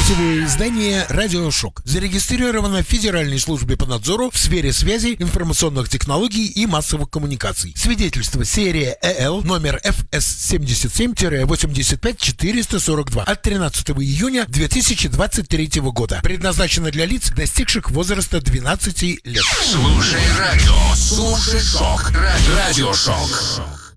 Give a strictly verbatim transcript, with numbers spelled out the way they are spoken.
Гостевое издание «Радиошок» зарегистрировано в Федеральной службе по надзору в сфере связи, информационных технологий и массовых коммуникаций. Свидетельство серия ЭЛ номер эф эс семьдесят семь восемьдесят пять четыреста сорок два от тринадцатого июня две тысячи двадцать третьего года. Предназначено для лиц, достигших возраста двенадцати лет. Слушай радио, слушай шок, радиошок.